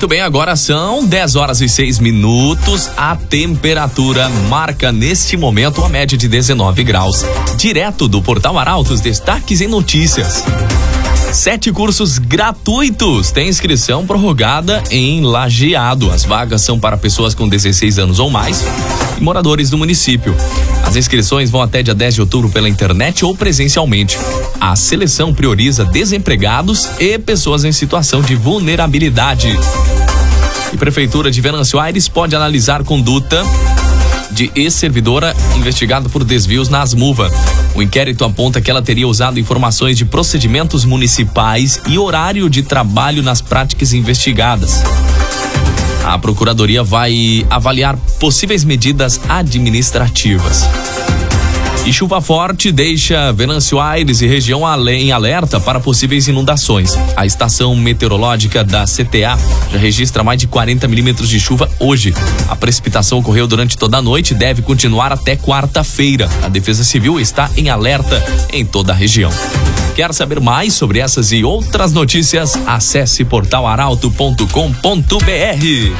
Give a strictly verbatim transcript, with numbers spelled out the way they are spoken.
Muito bem, agora são dez horas e seis minutos. A temperatura marca neste momento uma média de dezenove graus. Direto do Portal Arautos, destaques em notícias. Sete cursos gratuitos. Tem inscrição prorrogada em Lajeado. As vagas são para pessoas com dezesseis anos ou mais e moradores do município. As inscrições vão até dia dez de outubro pela internet ou presencialmente. A seleção prioriza desempregados e pessoas em situação de vulnerabilidade. E Prefeitura de Venâncio Aires pode analisar conduta de ex-servidora investigada por desvios na Asmuva. O inquérito aponta que ela teria usado informações de procedimentos municipais e horário de trabalho nas práticas investigadas. A Procuradoria vai avaliar possíveis medidas administrativas. E chuva forte deixa Venâncio Aires e região em alerta para possíveis inundações. A estação meteorológica da C T A já registra mais de quarenta milímetros de chuva hoje. A precipitação ocorreu durante toda a noite e deve continuar até quarta-feira. A Defesa Civil está em alerta em toda a região. Quer saber mais sobre essas e outras notícias? Acesse portal arauto ponto com ponto br.